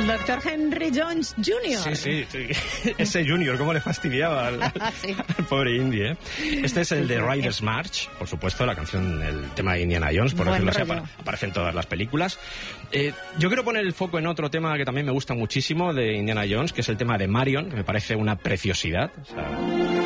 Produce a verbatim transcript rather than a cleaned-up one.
El doctor Henry Jones junior Sí, sí, sí. Ese Junior, cómo le fastidiaba al, sí. al pobre Indy, ¿eh? Este es el de Riders March, por supuesto, la canción, el tema de Indiana Jones, por Buen decirlo así, rollo. apa- aparece en todas las películas. Eh, yo quiero poner el foco en otro tema que también me gusta muchísimo de Indiana Jones, que es el tema de Marion, que me parece una preciosidad. O sea,